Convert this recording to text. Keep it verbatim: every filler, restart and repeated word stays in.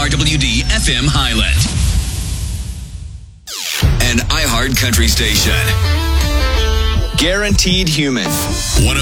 R W D F M Highland. An iHeart Country station. Guaranteed Human.